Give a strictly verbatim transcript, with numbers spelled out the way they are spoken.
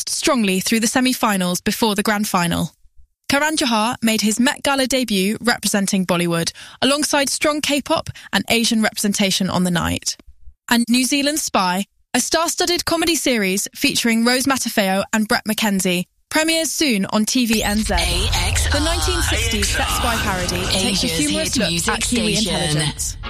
strongly through the semi-finals before the grand final. Karan Johar made his Met Gala debut representing Bollywood, alongside strong K-pop and Asian representation on the night. And New Zealand's Spy, a star-studded comedy series featuring Rose Matafeo and Brett McKenzie, premieres soon on T V N Z. A X R. The nineteen sixties set spy parody takes a humorous look at Kiwi intelligence.